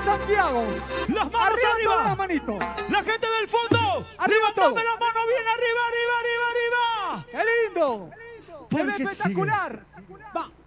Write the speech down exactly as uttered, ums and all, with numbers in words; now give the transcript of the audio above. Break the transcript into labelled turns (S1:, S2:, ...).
S1: Santiago.
S2: Las manos
S1: arriba.
S2: arriba.
S1: Todas las manitos.
S2: La gente del fondo.
S1: Arriba
S2: Levantame
S1: todo.
S2: las manos bien arriba, arriba, arriba, arriba.
S1: ¡Qué lindo! Se ve
S2: Porque
S1: espectacular.
S2: Va.